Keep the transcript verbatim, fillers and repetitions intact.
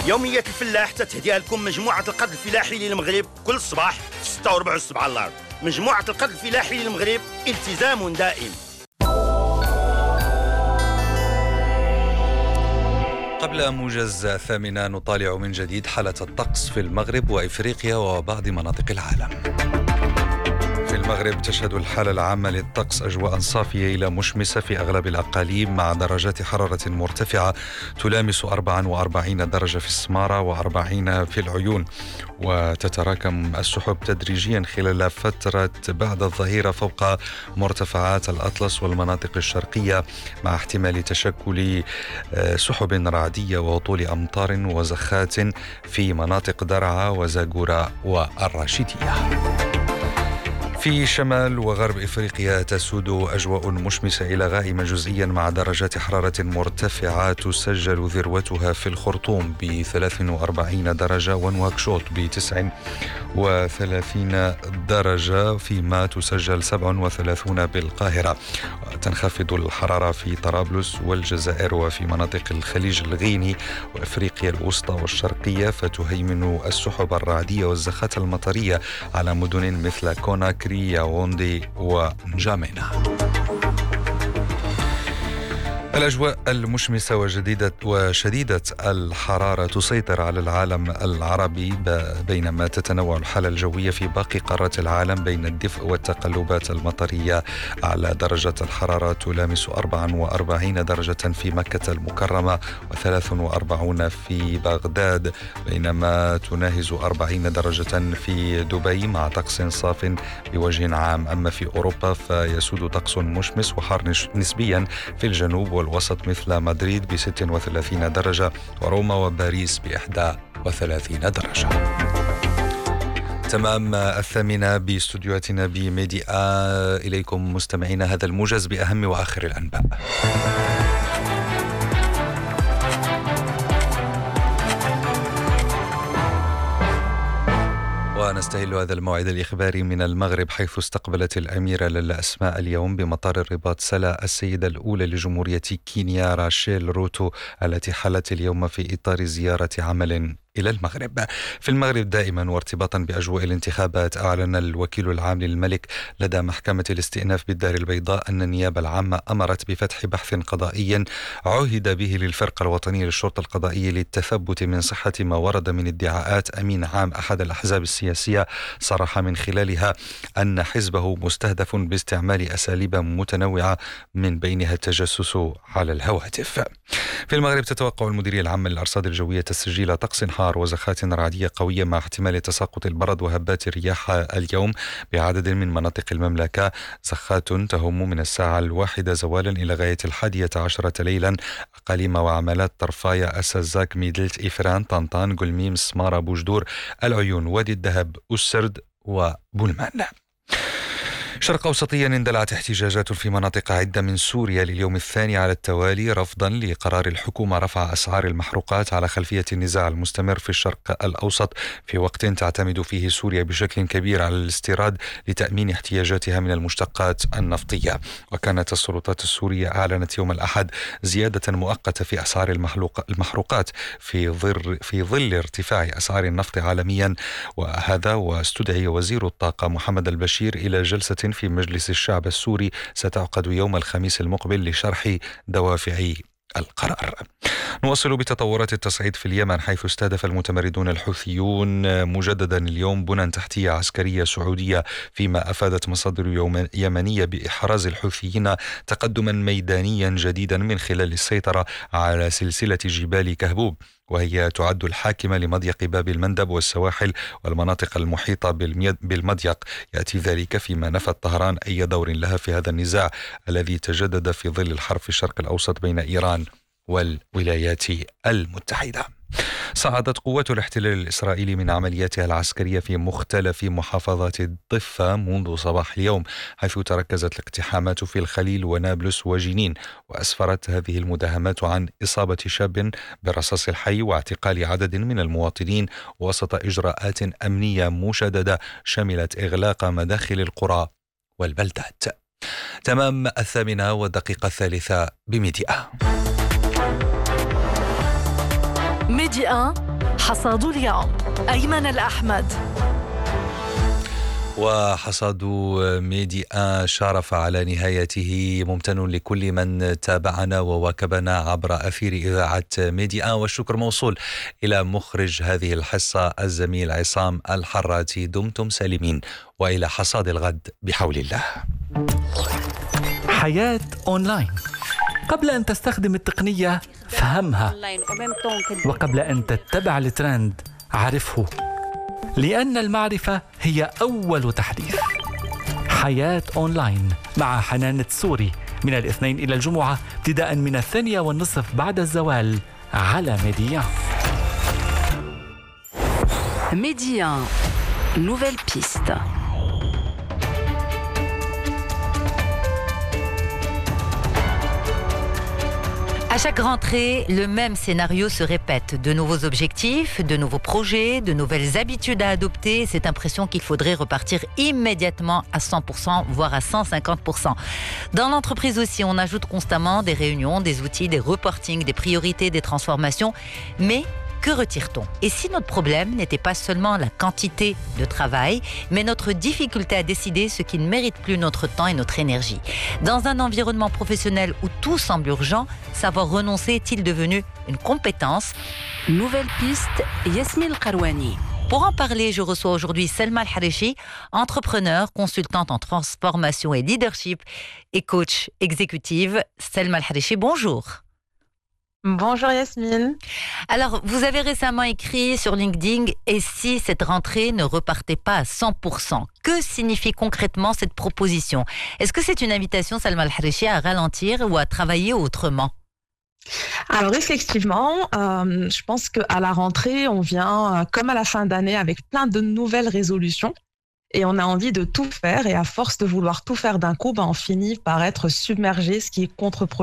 يومية الفلاح تتهديها لكم مجموعة القرض الفلاحي للمغرب كل صباح في ستة وربع الصبح على الأرض. مجموعة القرض الفلاحي للمغرب، التزام دائم. قبل موجز الثامنة نطالع من جديد حالة الطقس في المغرب وإفريقيا وبعض مناطق العالم. في المغرب تشهد الحالة العامة للطقس أجواء صافية إلى مشمسة في أغلب الأقاليم، مع درجات حرارة مرتفعة تلامس أربعة وأربعين درجة في السمارة وأربعين في العيون، وتتراكم السحب تدريجيا خلال فترة بعد الظهيرة فوق مرتفعات الأطلس والمناطق الشرقية، مع احتمال تشكل سحب رعدية وهطول أمطار وزخات في مناطق درعا وزاغورا والراشدية. في شمال وغرب إفريقيا تسود أجواء مشمسة إلى غائمة جزئيا، مع درجات حرارة مرتفعة تسجل ذروتها في الخرطوم ب ثلاث وأربعين درجة ونواكشوط ب تسع وثلاثين درجة، فيما تسجل سبع وثلاثين بالقاهرة. تنخفض الحرارة في طرابلس والجزائر وفي مناطق الخليج الغيني وإفريقيا الوسطى والشرقية، فتهيمن السحب الرعدية والزخات المطرية على مدن مثل كوناكري، ياوندي ونجامينا. الأجواء المشمسة وجديدة وشديدة الحرارة تسيطر على العالم العربي، بينما تتنوع الحالة الجوية في باقي قارات العالم بين الدفء والتقلبات المطرية. أعلى درجة الحرارة تلامس أربعة وأربعين درجة في مكة المكرمة وثلاث وأربعين في بغداد، بينما تناهز أربعين درجة في دبي، مع طقس صاف بوجه عام. أما في أوروبا فيسود طقس مشمس وحار نسبيا في الجنوب الوسط مثل مدريد ب ستة وثلاثين درجة وروما وباريس ب إحدى وثلاثين درجة. تمام الثامنة باستوديوهاتنا بميديا. إليكم مستمعينا هذا الموجز بأهم وآخر الأنباء. ونستهل هذا الموعد الإخباري من المغرب، حيث استقبلت الأميرة لالا أسماء اليوم بمطار الرباط سلا السيدة الأولى لجمهورية كينيا راشيل روتو، التي حلت اليوم في إطار زيارة عمل إلى المغرب. في المغرب دائما وارتباطا بأجواء الانتخابات، أعلن الوكيل العام للملك لدى محكمة الاستئناف بالدار البيضاء أن النيابة العامة أمرت بفتح بحث قضائي عهد به للفرقة الوطنية للشرطة القضائية للتثبت من صحة ما ورد من ادعاءات أمين عام أحد الأحزاب السياسية، صرح من خلالها أن حزبه مستهدف باستعمال أساليب متنوعة من بينها التجسس على الهواتف. في المغرب تتوقع المديرية العامة للأرصاد الجوية تسجيل طقس حار وزخات رعدية قوية، مع احتمال تساقط البرد وهبات الرياح اليوم بعدد من مناطق المملكة. زخات تهم من الساعة الواحدة زوالا إلى غاية الحادية عشرة ليلا. أقاليم وعملات طرفايا، أسازاك، ميدلت، إفران، طنطان، قلميم، سمارة، بوجدور، العيون، وادي الذهب، السرد وبولمان. شرق أوسطيا اندلعت احتجاجات في مناطق عدة من سوريا لليوم الثاني على التوالي، رفضا لقرار الحكومة رفع أسعار المحروقات على خلفية النزاع المستمر في الشرق الأوسط، في وقت تعتمد فيه سوريا بشكل كبير على الاستيراد لتأمين احتياجاتها من المشتقات النفطية. وكانت السلطات السورية أعلنت يوم الأحد زيادة مؤقتة في أسعار المحروقات في ظل في ظل ارتفاع أسعار النفط عالميا، وهذا واستدعي وزير الطاقة محمد البشير إلى جلسة في مجلس الشعب السوري ستعقد يوم الخميس المقبل لشرح دوافع القرار. نواصل بتطورات التصعيد في اليمن، حيث استهدف المتمردون الحوثيون مجددا اليوم بنى تحتية عسكرية سعودية، فيما أفادت مصادر يمنية بإحراز الحوثيين تقدما ميدانيا جديدا من خلال السيطرة على سلسلة جبال كهبوب، وهي تعد الحاكمة لمضيق باب المندب والسواحل والمناطق المحيطة بالمضيق. يأتي ذلك فيما نفت طهران أي دور لها في هذا النزاع الذي تجدد في ظل الحرب في الشرق الأوسط بين إيران والولايات المتحدة. صعدت قوات الاحتلال الإسرائيلي من عملياتها العسكرية في مختلف محافظات الضفة منذ صباح اليوم، حيث تركزت الاقتحامات في الخليل ونابلس وجنين، وأسفرت هذه المداهمات عن إصابة شاب بالرصاص الحي واعتقال عدد من المواطنين وسط إجراءات أمنية مشددة شملت إغلاق مداخل القرى والبلدات. تمام الثامنة والدقيقة الثالثة بميديا. ميديا حصاد اليوم أيمن الأحمد. وحصاد ميدي آن شارف على نهايته. ممتن لكل من تابعنا وواكبنا عبر أثير إذاعة ميدي آن، والشكر موصول إلى مخرج هذه الحصة الزميل عصام الحراتي. دمتم سالمين وإلى حصاد الغد بحول الله. حياة أونلاين. قبل أن تستخدم التقنية فهمها، وقبل أن تتبع الترند عرفه، لأن المعرفة هي أول تحديث. حياة أونلاين مع حنان التسوري من الاثنين إلى الجمعة ابتداء من الثانية والنصف بعد الزوال على ميديان. ميديان Nouvelle piste. À chaque rentrée, le même scénario se répète. De nouveaux objectifs, de nouveaux projets, de nouvelles habitudes à adopter. Cette impression qu'il faudrait repartir immédiatement à cent pour cent, voire à cent cinquante pour cent. Dans l'entreprise aussi, on ajoute constamment des réunions, des outils, des reportings, des priorités, des transformations. Mais que retire-t-on ? Et si notre problème n'était pas seulement la quantité de travail, mais notre difficulté à décider ce qui ne mérite plus notre temps et notre énergie ? Dans un environnement professionnel où tout semble urgent, savoir renoncer est-il devenu une compétence ? Nouvelle piste, Yasmine Karouani. Pour en parler, je reçois aujourd'hui Selma Al-Harichi, entrepreneure, consultante en transformation et leadership et coach exécutive. Selma Al-Harichi, bonjour. Bonjour Yasmine. Alors, vous avez récemment écrit sur LinkedIn « Et si cette rentrée ne repartait pas à cent pour cent ?» Que signifie concrètement cette proposition ? Est-ce que c'est une invitation, Selma Al-Harichi, à ralentir ou à travailler autrement ? Alors effectivement, euh, je pense qu'à la rentrée, on vient, euh, comme à la fin d'année, avec plein de nouvelles résolutions. Et on a envie de tout faire. Et à force de vouloir tout faire d'un coup, ben, on finit par être submergé, ce qui est contre-productif.